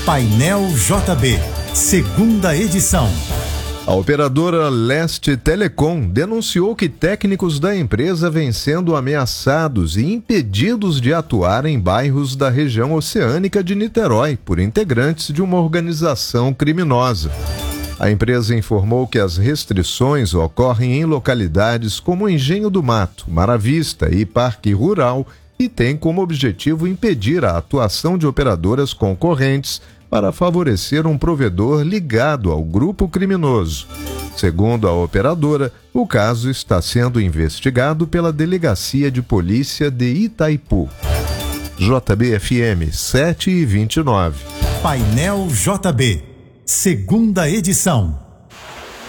Painel JB, segunda edição. A operadora Leste Telecom denunciou que técnicos da empresa vêm sendo ameaçados e impedidos de atuar em bairros da região oceânica de Niterói por integrantes de uma organização criminosa. A empresa informou que as restrições ocorrem em localidades como Engenho do Mato, Mara Vista e Parque Rural e tem como objetivo impedir a atuação de operadoras concorrentes para favorecer um provedor ligado ao grupo criminoso. Segundo a operadora, o caso está sendo investigado pela Delegacia de Polícia de Itaipu. JB-FM 7h29. Painel JB, segunda edição.